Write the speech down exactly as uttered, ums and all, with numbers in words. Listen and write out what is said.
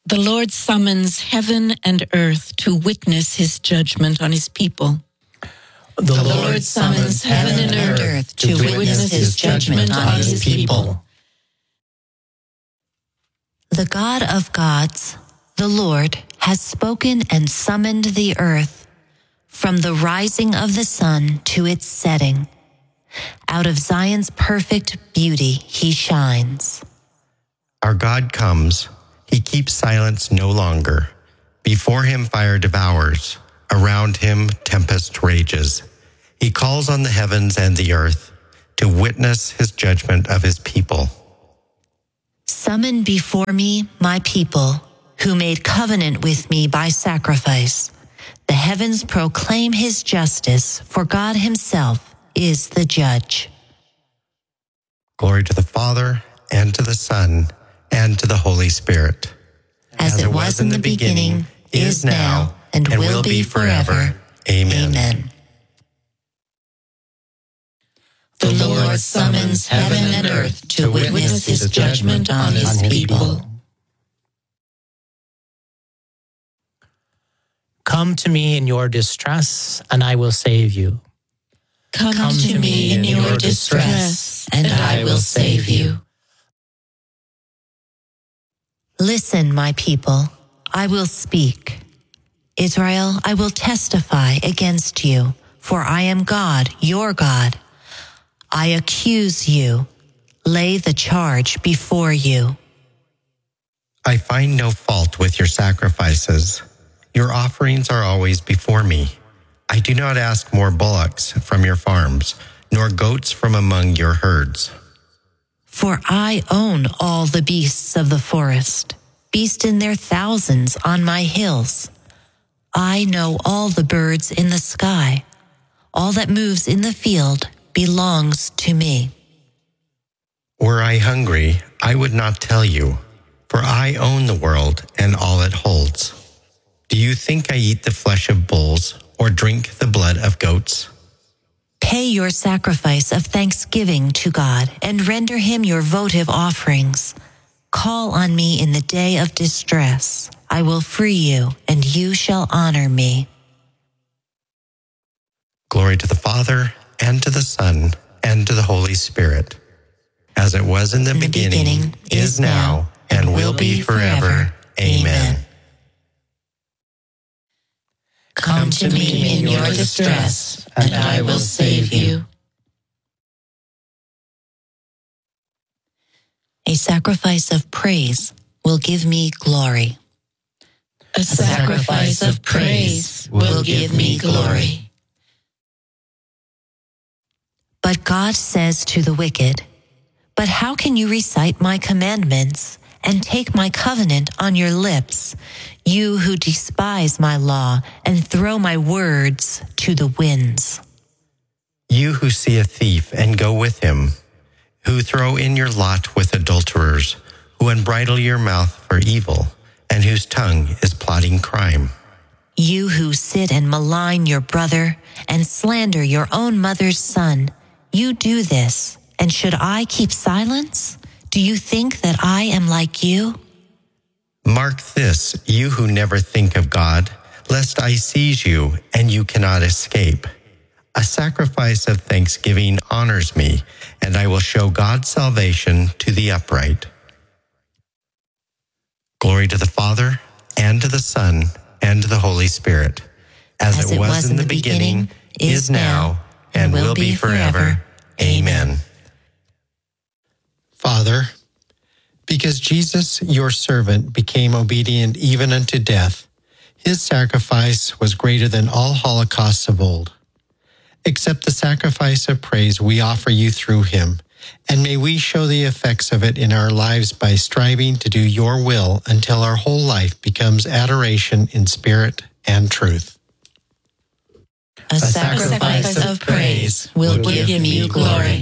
The Lord summons heaven and earth to witness his judgment on his people. The, the Lord summons heaven and earth to witness his judgment on his people. The God of gods, the Lord, has spoken and summoned the earth from the rising of the sun to its setting. Out of Zion's perfect beauty he shines. Our God comes. He keeps silence no longer. Before him fire devours. Around him tempest rages. He calls on the heavens and the earth to witness his judgment of his people. Summon before me my people, who made covenant with me by sacrifice. The heavens proclaim his justice, for God himself is the judge. Glory to the Father, and to the Son, and to the Holy Spirit. As, As it was in the beginning, is now, and, and will be forever. Amen. Amen. The Lord summons heaven and earth to witness his judgment on his people. Come to me in your distress, and I will save you. Come, Come to me in your distress, and I will save you. Listen, my people, I will speak. Israel, I will testify against you, for I am God, your God. I accuse you, lay the charge before you. I find no fault with your sacrifices. Your offerings are always before me. I do not ask more bullocks from your farms, nor goats from among your herds. For I own all the beasts of the forest, beasts in their thousands on my hills. I know all the birds in the sky. All that moves in the field belongs to me. Were I hungry, I would not tell you, for I own the world and all it holds. Do you think I eat the flesh of bulls or drink the blood of goats? Pay your sacrifice of thanksgiving to God and render him your votive offerings. Call on me in the day of distress. I will free you, and you shall honor me. Glory to the Father, and to the Son, and to the Holy Spirit, as it was in the, in the beginning, beginning, is now, and, and will be forever. Amen. Come to me in your distress, and I will save you. A sacrifice of praise will give me glory. A sacrifice of praise will give me glory. But God says to the wicked, "But how can you recite my commandments and take my covenant on your lips, you who despise my law and throw my words to the winds?" You who see a thief and go with him, who throw in your lot with adulterers, who unbridle your mouth for evil, and whose tongue is plotting crime. You who sit and malign your brother and slander your own mother's son, you do this, and should I keep silence? Do you think that I am like you? Mark this, you who never think of God, lest I seize you and you cannot escape. A sacrifice of thanksgiving honors me, and I will show God's salvation to the upright. Glory to the Father, and to the Son, and to the Holy Spirit, as, as it, it was, was in the beginning, beginning is now, and will be forever. Amen. Father, because Jesus, your servant, became obedient even unto death, his sacrifice was greater than all holocausts of old. Accept the sacrifice of praise we offer you through him, and may we show the effects of it in our lives by striving to do your will until our whole life becomes adoration in spirit and truth. A sacrifice of praise will give you glory.